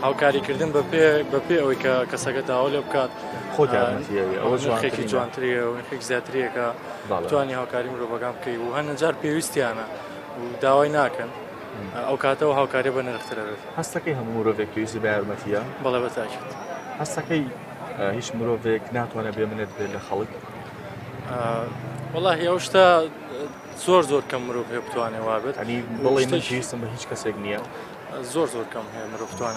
هاوکاریکردن بەپێ ئەوەی کە کەسەکە داوا لێ بکات خۆت یارمەتیەوێ ئەوە نرخێکی جوانترە و نرخێکی زیاترەکە توانی هاوکاری مرۆڤەکان بکەی و هەندێک جار پێویستیانە و داوای ناکەن ئەو کاتەوە هاوکاری بە نرخترە بێت. هەستەکەی هەموو مرۆڤێک پێویستی بە یارمەتیە؟ بەڵێ بەتاکید. هەستەکەی هیچ مرۆڤێک ناتوانێت بێمنێت بێت لە خەڵک؟ وەڵاهی ئەو شتە زۆر کەم مرۆڤ هەیە بتوانێت وا بێت. بڵێ من پێویستم بە هیچ کەسێک نییە؟ زۆر کەم هەیە مرۆڤ بتوانێت